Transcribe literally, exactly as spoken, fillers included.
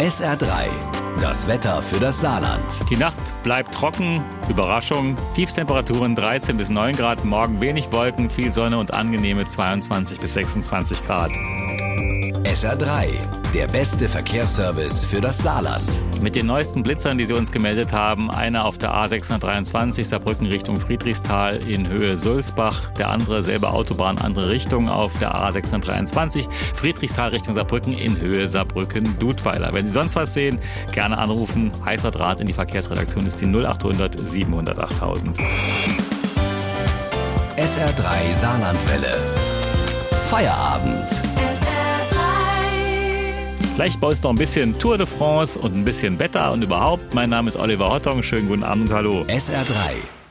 S R drei, das Wetter für das Saarland. Die Nacht bleibt trocken, Überraschung, Tiefstemperaturen dreizehn bis neun Grad, morgen wenig Wolken, viel Sonne und angenehme zweiundzwanzig bis sechsundzwanzig Grad. S R drei, der beste Verkehrsservice für das Saarland. Mit den neuesten Blitzern, die Sie uns gemeldet haben, einer auf der A sechshundertdreiundzwanzig Saarbrücken Richtung Friedrichsthal in Höhe Sulzbach, der andere selbe Autobahn, andere Richtung auf der A sechshundertdreiundzwanzig Friedrichsthal Richtung Saarbrücken in Höhe Saarbrücken-Dudweiler. Wenn Sie sonst was sehen, gerne anrufen. Heißer Draht in die Verkehrsredaktion ist die null acht hundert siebenhundert achttausend. S R drei Saarlandwelle. Feierabend. Vielleicht bei uns noch ein bisschen Tour de France und ein bisschen Wetter und überhaupt. Mein Name ist Oliver Hottung. Schönen guten Abend, hallo. S R drei.